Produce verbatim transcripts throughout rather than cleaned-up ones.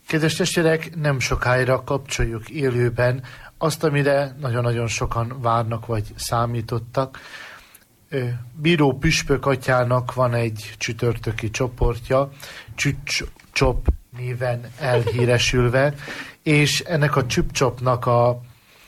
Kedves testvérek, nem sokára kapcsoljuk élőben azt, amire nagyon-nagyon sokan várnak vagy számítottak. Bíró Püspök atyának van egy csütörtöki csoportja, Csüpp-Csop néven elhíresülve, és ennek a Csüpp-Csopnak a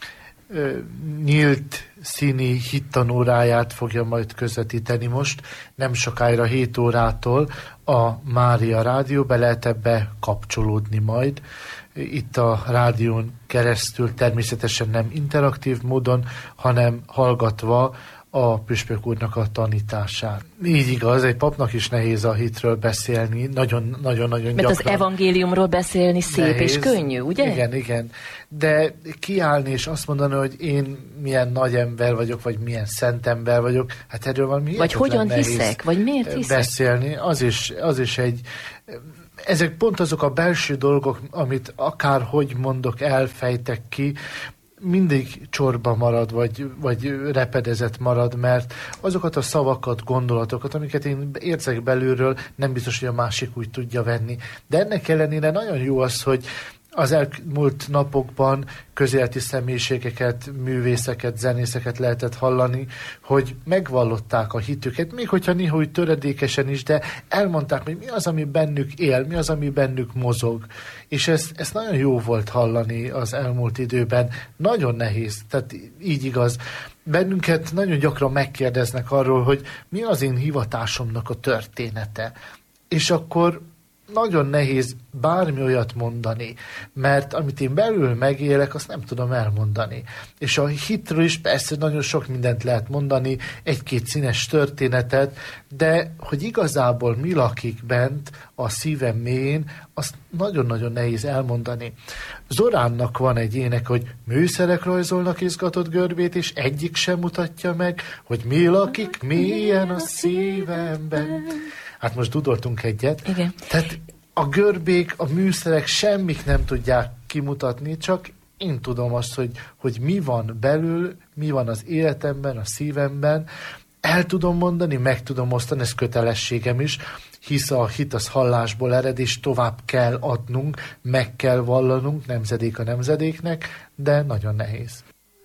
ö, nyílt színi hittanóráját fogja majd közvetíteni most, nem sokára hét órától a Mária Rádió, be lehet ebbe kapcsolódni majd. Itt a rádión keresztül, természetesen nem interaktív módon, hanem hallgatva a püspök úrnak a tanítását. Így igaz, egy papnak is nehéz a hitről beszélni, nagyon-nagyon-nagyon gyakran. Mert az evangéliumról beszélni szép nehéz, és könnyű, ugye? Igen, igen. De kiállni és azt mondani, hogy én milyen nagy ember vagyok, vagy milyen szent ember vagyok, hát erről valami vagy hogyan hiszek, vagy miért hiszek? Beszélni, az is, az is egy... Ezek pont azok a belső dolgok, amit akárhogy mondok, elfejtek ki, mindig csorba marad, vagy, vagy repedezett marad, mert azokat a szavakat, gondolatokat, amiket én érzek belülről, nem biztos, hogy a másik úgy tudja venni. De ennek ellenére nagyon jó az, hogy az elmúlt napokban közéleti személyiségeket, művészeket, zenészeket lehetett hallani, hogy megvallották a hitüket, még hogyha néha úgy töredékesen is, de elmondták, hogy mi az, ami bennük él, mi az, ami bennük mozog. És ezt, ezt nagyon jó volt hallani az elmúlt időben. Nagyon nehéz, tehát így igaz. Bennünket nagyon gyakran megkérdeznek arról, hogy mi az én hivatásomnak a története. És akkor nagyon nehéz bármi olyat mondani, mert amit én belül megélek, azt nem tudom elmondani. És a hitről is persze nagyon sok mindent lehet mondani, egy-két színes történetet, de hogy igazából mi lakik bent a szívem mélyén, azt nagyon-nagyon nehéz elmondani. Zoránnak van egy ének, hogy műszerek rajzolnak izgatott görbét, és egyik sem mutatja meg, hogy mi lakik mélyen a szívemben. Hát most dudoltunk egyet. Igen. Tehát a görbék, a műszerek semmik nem tudják kimutatni, csak én tudom azt, hogy, hogy mi van belül, mi van az életemben, a szívemben. El tudom mondani, meg tudom osztani, ez kötelességem is, hisz a hit az hallásból ered, és tovább kell adnunk, meg kell vallanunk, nemzedék a nemzedéknek, de nagyon nehéz.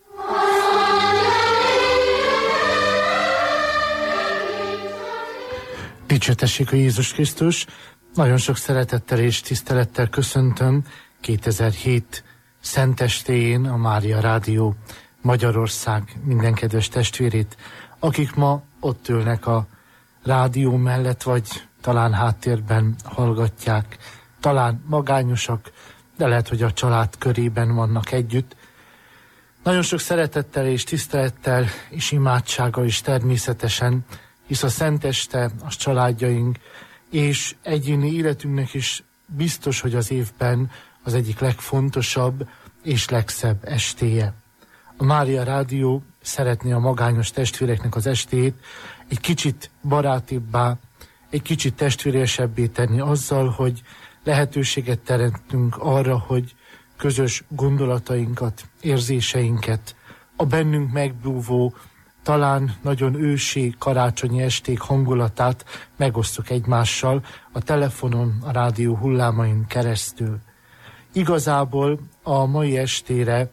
Dicsőtessék a Jézus Krisztus! Nagyon sok szeretettel és tisztelettel köszöntöm kétezer-hét szentestéjén a Mária Rádió Magyarország minden kedves testvérét, akik ma ott ülnek a rádió mellett, vagy talán háttérben hallgatják, talán magányosak, de lehet, hogy a család körében vannak együtt. Nagyon sok szeretettel és tisztelettel és imádsággal is természetesen, hisz a szenteste, a családjaink és egyéni életünknek is biztos, hogy az évben az egyik legfontosabb és legszebb estéje. A Mária Rádió szeretné a magányos testvéreknek az estét egy kicsit barátibbá, egy kicsit testvéresebbé tenni azzal, hogy lehetőséget teremtünk arra, hogy közös gondolatainkat, érzéseinket, a bennünk megbúvó, talán nagyon ősi karácsonyi esték hangulatát megosztjuk egymással a telefonon, a rádió hullámain keresztül. Igazából a mai estére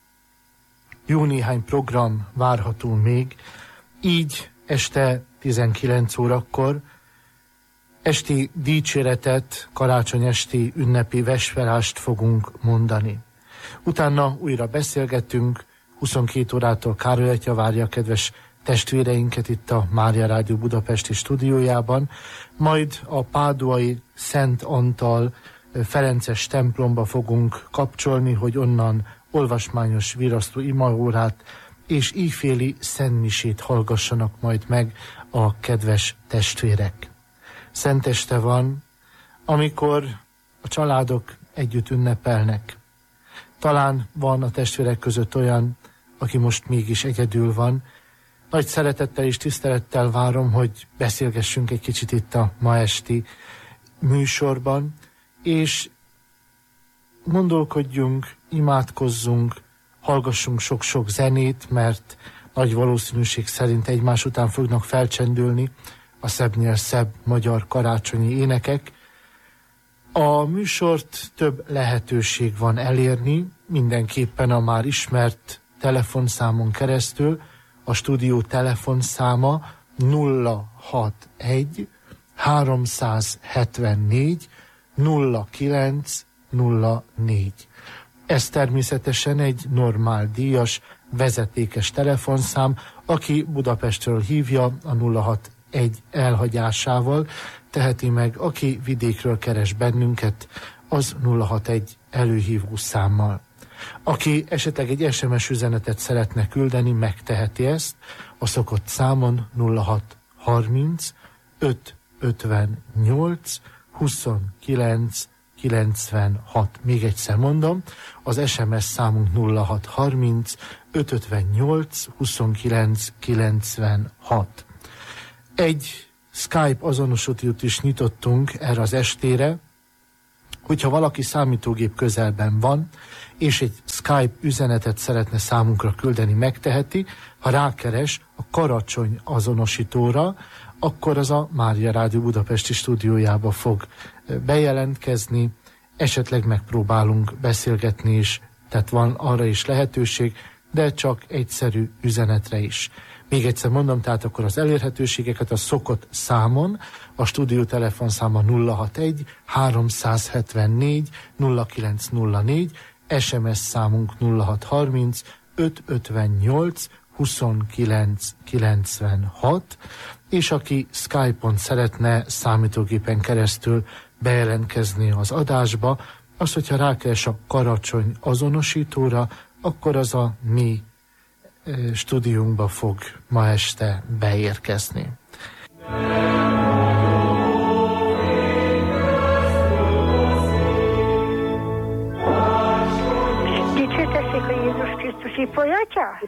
jó néhány program várható még, így este tizenkilenc órakor esti dicséretet, karácsony esti ünnepi vesperást fogunk mondani. Utána újra beszélgetünk, huszonkét órától Károly atya várja a kedves testvéreinket itt a Mária Rádió budapesti stúdiójában, majd a páduai Szent Antal ferences templomba fogunk kapcsolni, hogy onnan olvasmányos virasztó imaórát és íjféli szentmisét hallgassanak majd meg a kedves testvérek. Szenteste van, amikor a családok együtt ünnepelnek. Talán van a testvérek között olyan, aki most mégis egyedül van. Nagy szeretettel és tisztelettel várom, hogy beszélgessünk egy kicsit itt a ma esti műsorban, és gondolkodjunk, imádkozzunk, hallgassunk sok-sok zenét, mert nagy valószínűség szerint egymás után fognak felcsendülni a szebbnél szebb magyar karácsonyi énekek. A műsort több lehetőség van elérni, mindenképpen a már ismert telefonszámon keresztül. A stúdió telefonszáma nulla hatvanegy háromszázhetvennégy nulla kilenc nulla négy. Ez természetesen egy normál díjas, vezetékes telefonszám, aki Budapestről hívja a nulla hatvanegy elhagyásával, teheti meg, aki vidékről keres bennünket, az nulla hatvanegy előhívó számmal. Aki esetleg egy es em es üzenetet szeretne küldeni, megteheti ezt a szokott számon nulla hatszázharminc ötszázötvennyolc huszonkilenc kilencvenhat. Még egyszer mondom, az es em es számunk nulla hatszázharminc ötszázötvennyolc huszonkilenc kilencvenhat. Egy Skype azonosítót is nyitottunk erre az estére, hogyha valaki számítógép közelben van, és egy Skype üzenetet szeretne számunkra küldeni, megteheti. Ha rákeres a Karacsony azonosítóra, akkor az a Mária Rádió budapesti stúdiójába fog bejelentkezni, esetleg megpróbálunk beszélgetni is, tehát van arra is lehetőség, de csak egyszerű üzenetre is. Még egyszer mondom, tehát akkor az elérhetőségeket a szokott számon, a stúdió telefonszáma nulla hatvanegy háromszázhetvennégy nulla kilenc nulla négy, es em es számunk nulla hatszázharminc ötszázötvennyolc huszonkilenc kilencvenhat, és aki Skype-on szeretne számítógépen keresztül bejelentkezni az adásba, az, hogyha rákeres a Karacsony azonosítóra, akkor az a mi e, stúdiónkba fog ma este beérkezni. Dicsértessék a Jézus Krisztusi folyatja?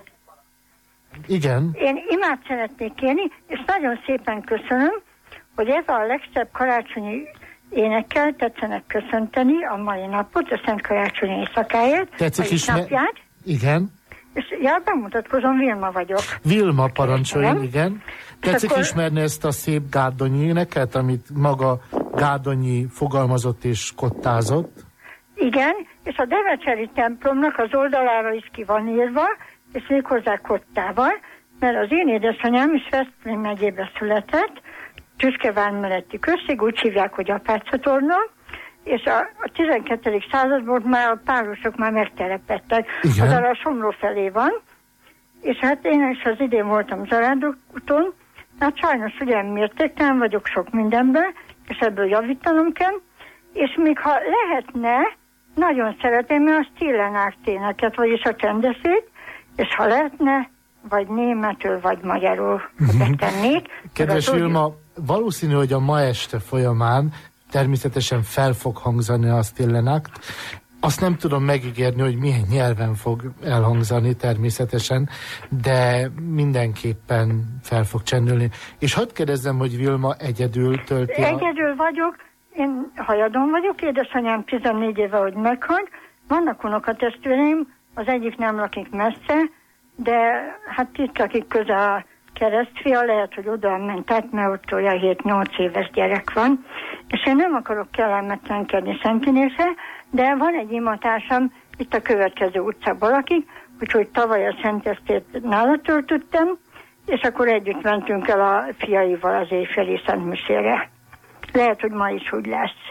Igen. Én imád szeretnék kérni, és nagyon szépen köszönöm, hogy ez a legszebb karácsonyi énekkel tetszenek köszönteni a mai napot, a Szent Karácsonyi éjszakáját, Tetszik is napját. Igen. És ja, bemutatkozom, Vilma vagyok. Vilma, parancsoljon, igen. Tetszik akkor... ismerni ezt a szép gárdonyi éneket, amit maga Gárdonyi fogalmazott és kottázott? Igen, és a Devecseri templomnak az oldalára is ki van írva, és méghozzá kottával, mert az én édesanyám is Veszprém megyébe született, Tüskevár melletti község, úgy hívják, hogy Apácsatorna, és a, a tizenkettedik században már a párosok már megtelepettek. Igen. Az arra a Somló felé van, és hát én is az idén voltam Zarándokúton, hát sajnos ugye mértéktelen vagyok sok mindenben, és ebből javítanom kell, és még ha lehetne, nagyon szeretném a Stillen éneket, vagyis a csendeszét, és ha lehetne, vagy németül, vagy magyarul uh-huh. tennék. Kedves Vilma, valószínű, hogy a ma este folyamán természetesen fel fog hangzani a Stillen Akt. Azt nem tudom megígérni, hogy milyen nyelven fog elhangzani természetesen, de mindenképpen fel fog csendülni. És hadd kérdezzem, hogy Vilma egyedül tölti a... Egyedül vagyok, én hajadon vagyok, édesanyám tizennégy éve, hogy meghalt, vannak unokatestvéreim, az egyik nem lakik messze, de hát itt lakik közel a keresztfia, lehet, hogy oda ment át, mert ott olyan hét-nyolc éves gyerek van, és én nem akarok kellemetlenkedni senkinése, de van egy imatársam, itt a következő utcában lakik, úgyhogy tavaly a szentestét nála töltöttem, és akkor együtt mentünk el a fiaival az éjféli szentmisére. Lehet, hogy ma is úgy lesz.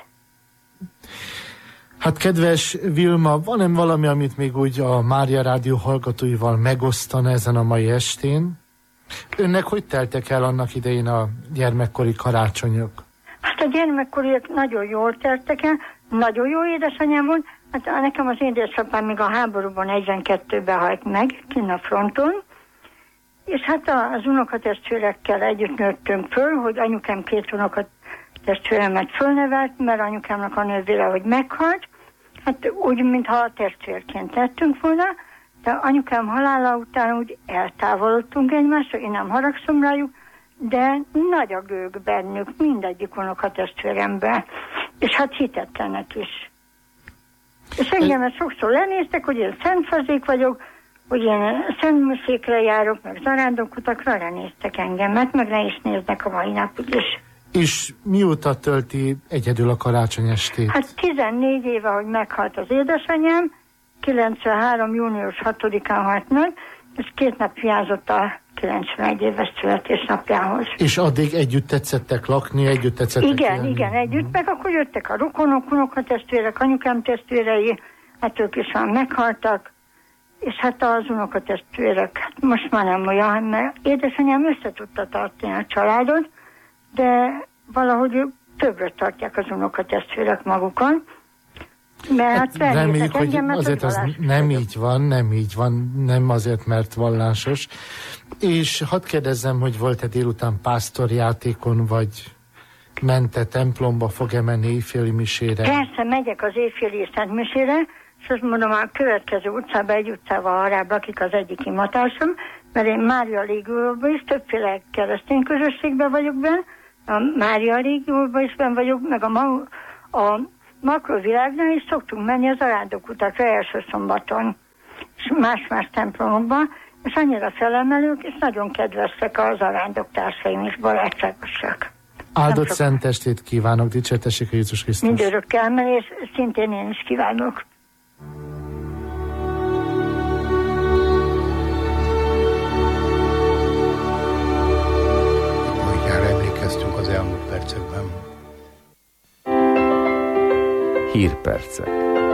Hát kedves Vilma, van-e valami, amit még úgy a Mária Rádió hallgatóival megosztana ezen a mai estén? Önnek hogy teltek el annak idején a gyermekkori karácsonyok? Hát a gyermekkoriak nagyon jól teltek el, nagyon jó édesanyám volt. Hát nekem az édesapám még a háborúban negyvenkettőben halt meg, kinn a fronton, és hát az unokatestvérekkel együtt nőttünk föl, hogy anyukám két unokatestvéremet fölnevelt, mert anyukámnak a nővére, hogy meghalt, hát úgy, mintha testvérként tettünk volna, de anyukám halála után úgy eltávolodtunk egymásra, én nem haragszom rájuk, de nagy a gőg bennük, mindegyik unokatestvéremben, és hát hitetlenek is. És engem ezt sokszor lenéztek, hogy én szentfazék vagyok, hogy én szentmisékre járok, meg zarándokutakra lenéztek engemet, meg le is néznek a mai napig is. És mióta tölti egyedül a karácsonyestét? Hát tizennégy éve, hogy meghalt az édesanyám, kilencvenhárom. június hatodikán halt meg, és két nap hiányzott a kilencvenegy éves születésnapjához. És addig együtt tetszettek lakni, együtt tetszettek Igen, élni. igen, együtt, meg akkor jöttek a rokonok, unokatestvérek, anyukám testvérei, hát ők is már meghaltak, és hát az unokatestvérek, hát most már nem olyan, mert édesanyám össze tudta tartani a családot, de valahogy ők többre tartják az unokatestvérek magukon. Mert hát reméljük, hogy engem, azért az nem vagyok. Így van, nem így van, nem azért, mert vallásos. És hadd kérdezzem, hogy volt-e délután pásztorjátékon, vagy mente templomba, fog-e menni éjféli misére? Persze, megyek az éjféli szent misére, és azt mondom, a következő utcában, egy utcával arrább lakik az egyik imatársam, mert én Mária Légióban is többféle keresztény közösségben vagyok benne, a Mária Légióban is benne vagyok, meg a, ma- a makrovilágnál is szoktunk menni az arándokutakra első szombaton, és más-más templomokban, és annyira felemelők, és nagyon kedvesek az arándoktársaim is, barátságosak. Áldott szentestét kívánok, dicsértessék a Jézus Krisztus. Mindörökkel, és szintén én is kívánok. Hogyan emlékeztünk az elmúlt percekben. Hírpercek.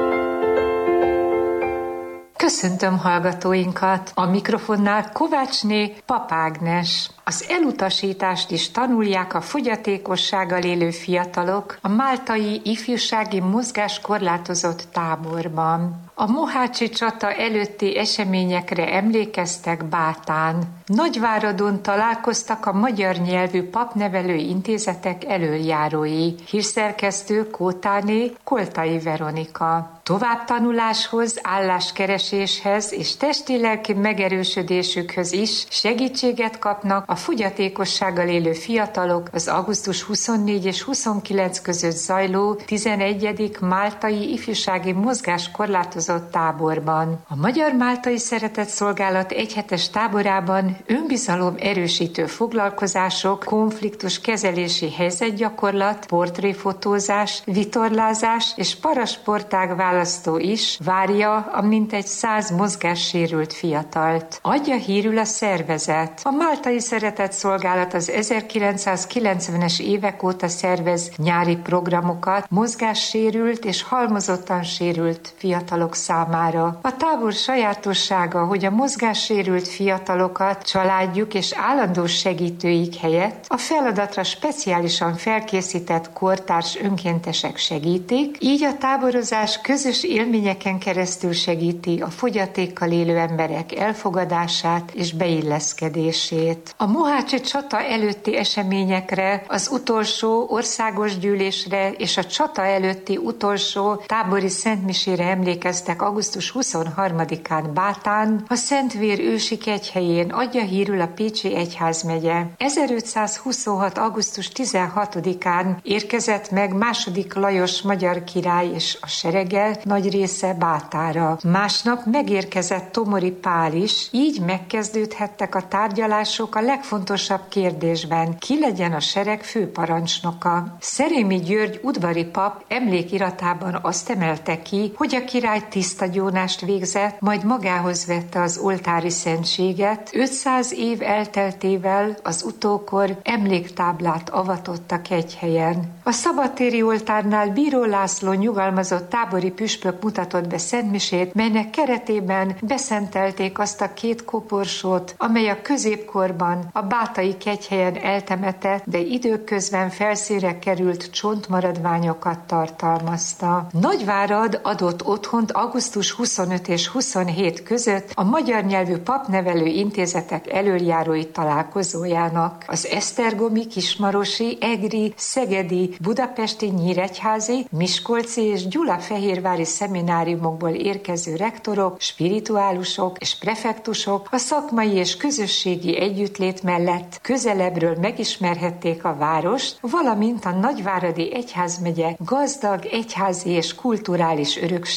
Köszöntöm hallgatóinkat! A mikrofonnál Kovácsné Papágnes. Az elutasítást is tanulják a fogyatékossággal élő fiatalok a máltai ifjúsági mozgáskorlátozott táborban. A mohácsi csata előtti eseményekre emlékeztek Bátán. Nagyváradon találkoztak a magyar nyelvű papnevelő intézetek elöljárói, hírszerkesztő Kótáné Koltai Veronika. Továbbtanuláshoz, álláskereséshez és testi-lelki megerősödésükhöz is segítséget kapnak a fogyatékossággal élő fiatalok az augusztus huszonnégy és huszonkilenc között zajló tizenegyedik máltai ifjúsági mozgáskorlátozott táborban. A Magyar Máltai Szeretetszolgálat egyhetes táborában önbizalom erősítő foglalkozások, konfliktus kezelési helyzetgyakorlat, portréfotózás, vitorlázás és parasportág választó is várja a mintegy száz mozgássérült fiatalt. Adja hírül a szervezet. A Máltai Szeretetszolgálat az ezerkilencszázkilencvenes évek óta szervez nyári programokat mozgássérült és halmozottan sérült fiatalok számára. A tábor sajátossága, hogy a mozgássérült fiatalokat családjuk és állandó segítőik helyett a feladatra speciálisan felkészített kortárs önkéntesek segítik, így a táborozás közös élményeken keresztül segíti a fogyatékkal élő emberek elfogadását és beilleszkedését. A mohácsi csata előtti eseményekre, az utolsó országos gyűlésre és a csata előtti utolsó tábori szentmisére emlékeztek augusztus huszonharmadikán Bátán, a Szentvér ősi kegyhelyén, adja hírül a Pécsi Egyházmegye. ezerötszázhuszonhat. augusztus tizenhatodikán érkezett meg második Lajos magyar király és a serege nagy része Bátára. Másnap megérkezett Tomori Pál is, így megkezdődhettek a tárgyalások a legfontosabb kérdésben, ki legyen a sereg főparancsnoka. Szerémi György udvari pap emlékiratában azt emelte ki, hogy a király tiszta gyónást végzett, majd magához vette az oltári szentséget, ötszáz év elteltével az utókor emléktáblát avatott a kegyhelyen. A szabadtéri oltárnál Bíró László nyugalmazott tábori püspök mutatott be szentmisét, melynek keretében beszentelték azt a két koporsót, amely a középkorban a bátai kegyhelyen eltemetett, de időközben felszínre került csontmaradványokat tartalmazta. Nagyvárad adott otthont augusztus huszonöt és huszonhét között a magyar nyelvű papnevelő intézetek elöljárói találkozójának. Az esztergomi, kismarosi, egri, szegedi, budapesti, nyíregyházi, miskolci és gyulafehérvári szemináriumokból érkező rektorok, spirituálusok és prefektusok a szakmai és közösségi együttlét mellett közelebbről megismerhették a várost, valamint a nagyváradi egyházmegye gazdag egyházi és kulturális örökségét.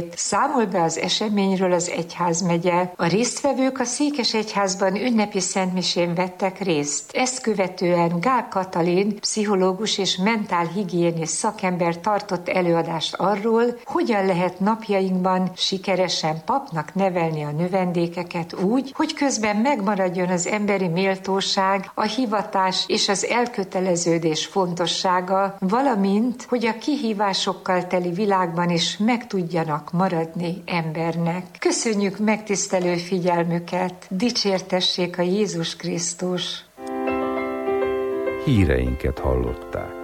ünneplését számol be az eseményről az egyházmegye. A résztvevők a székesegyházban ünnepi szentmisén vettek részt. Ezt követően Gál Katalin, pszichológus és mentálhigiénész szakember tartott előadást arról, hogyan lehet napjainkban sikeresen papnak nevelni a növendékeket úgy, hogy közben megmaradjon az emberi méltóság, a hivatás és az elköteleződés fontossága, valamint, hogy a kihívásokkal teli világban is meg tudjanak maradni embernek. Köszönjük megtisztelő figyelmüket! Dicsértessék a Jézus Krisztus! Híreinket hallották.